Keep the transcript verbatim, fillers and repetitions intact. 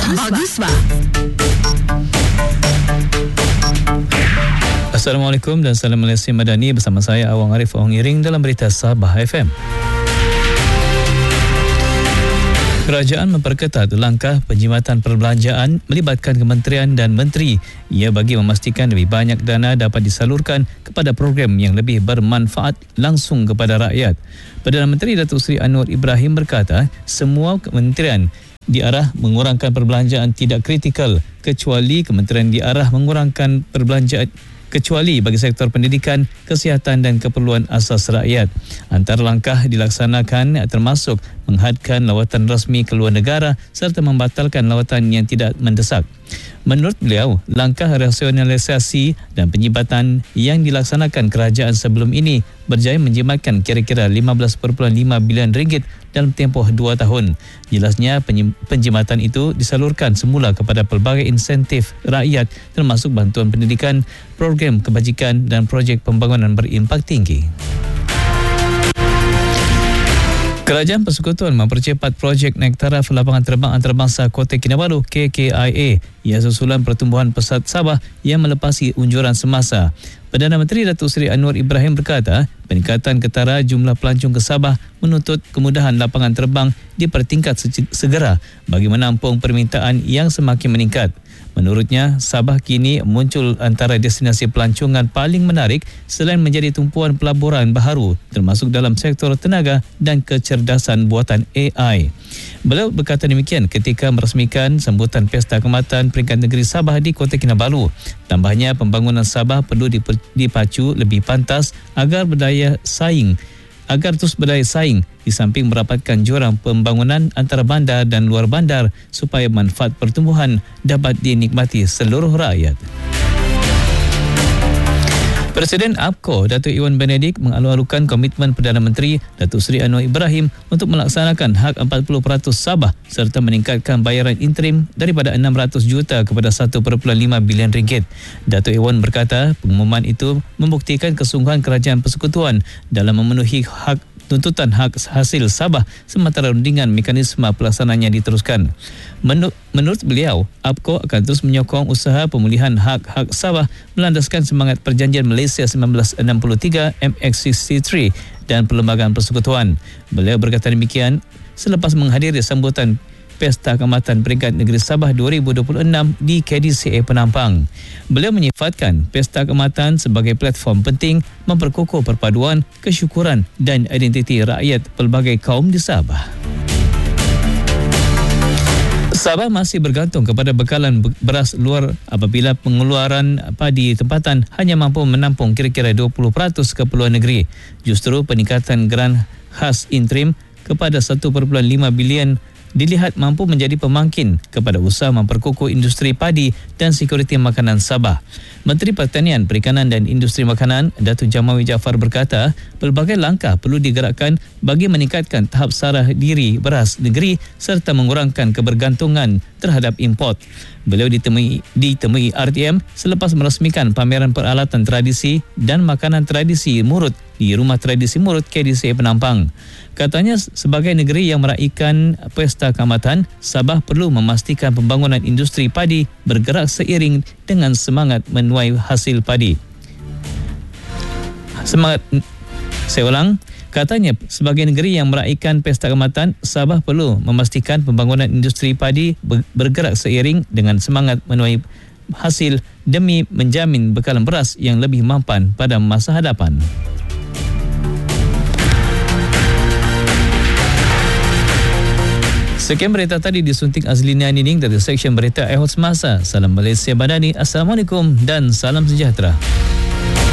Baguslah. Assalamualaikum dan salam Malaysia Madani, bersama saya Awang Arif Awang Iring dalam berita Sabah F M. Kerajaan memperketat langkah penjimatan perbelanjaan melibatkan kementerian dan menteri. Ia bagi memastikan lebih banyak dana dapat disalurkan kepada program yang lebih bermanfaat langsung kepada rakyat. Perdana Menteri Datuk Seri Anwar Ibrahim berkata, semua kementerian diarah mengurangkan perbelanjaan tidak kritikal kecuali kementerian diarah mengurangkan perbelanjaan kecuali bagi sektor pendidikan, kesihatan dan keperluan asas rakyat. Antara langkah dilaksanakan termasuk menghadkan lawatan rasmi ke luar negara serta membatalkan lawatan yang tidak mendesak. Menurut beliau, langkah rasionalisasi dan penyibatan yang dilaksanakan kerajaan sebelum ini berjaya menjimatkan kira-kira lima belas perpuluhan lima bilion ringgit dalam tempoh dua tahun. Jelasnya penjimatan itu disalurkan semula kepada pelbagai insentif rakyat termasuk bantuan pendidikan, program kebajikan dan projek pembangunan berimpak tinggi. Kerajaan Persekutuan mempercepat projek naik taraf lapangan terbang antarabangsa Kota Kinabalu K K I A ia susulan pertumbuhan pesat Sabah yang melepasi unjuran semasa. Perdana Menteri Datuk Seri Anwar Ibrahim berkata, peningkatan ketara jumlah pelancong ke Sabah menuntut kemudahan lapangan terbang dipertingkat segera bagi menampung permintaan yang semakin meningkat. Menurutnya, Sabah kini muncul antara destinasi pelancongan paling menarik selain menjadi tumpuan pelaburan baharu termasuk dalam sektor tenaga dan kecerdasan buatan A I. Beliau berkata demikian ketika merasmikan sambutan Pesta Keamatan Peringkat Negeri Sabah di Kota Kinabalu. Tambahnya, pembangunan Sabah perlu dipacu lebih pantas agar berdaya saing agar terus berdaya saing di samping merapatkan jurang pembangunan antara bandar dan luar bandar supaya manfaat pertumbuhan dapat dinikmati seluruh rakyat. Presiden A P C O Datuk Iwan Benedik mengalu-alukan komitmen Perdana Menteri Datuk Seri Anwar Ibrahim untuk melaksanakan hak empat puluh peratus Sabah serta meningkatkan bayaran interim daripada enam ratus juta kepada satu perpuluhan lima bilion ringgit. Datuk Iwan berkata pengumuman itu membuktikan kesungguhan Kerajaan Persekutuan dalam memenuhi hak tuntutan hak hasil Sabah sementara rundingan mekanisme pelaksanaannya diteruskan. Menur- menurut beliau, A P C O akan terus menyokong usaha pemulihan hak-hak Sabah melandaskan semangat Perjanjian Malaysia seribu sembilan ratus enam puluh tiga M X enam puluh tiga dan Perlembagaan Persekutuan. Beliau berkata demikian selepas menghadiri sambutan Pesta Keamatan Peringkat Negeri Sabah dua ribu dua puluh enam di K D C A Penampang. Beliau menyifatkan Pesta Keamatan sebagai platform penting memperkukuh perpaduan, kesyukuran dan identiti rakyat pelbagai kaum di Sabah. Sabah masih bergantung kepada bekalan beras luar apabila pengeluaran padi tempatan hanya mampu menampung kira-kira dua puluh peratus keperluan negeri. Justru peningkatan geran khas interim kepada satu perpuluhan lima bilion dilihat mampu menjadi pemangkin kepada usaha memperkukuh industri padi dan sekuriti makanan Sabah. Menteri Pertanian, Perikanan dan Industri Makanan, Datuk Jamawi Jaafar berkata, pelbagai langkah perlu digerakkan bagi meningkatkan tahap sarah diri beras negeri serta mengurangkan kebergantungan terhadap import. Beliau ditemui, ditemui R T M selepas merasmikan pameran peralatan tradisi dan makanan tradisi Murut di Rumah Tradisi Murut K D C A Penampang. Katanya sebagai negeri yang meraihkan Pesta Keamatan, Sabah perlu memastikan pembangunan industri padi bergerak seiring dengan semangat menuai hasil padi. Semangat, saya ulang, katanya sebagai negeri yang meraihkan Pesta Keamatan, Sabah perlu memastikan pembangunan industri padi bergerak seiring dengan semangat menuai hasil demi menjamin bekalan beras yang lebih mampan pada masa hadapan. Sekian berita tadi disunting Azlina Nining dari Seksyen Berita Ehod Semasa. Salam Malaysia Madani. Assalamualaikum dan salam sejahtera.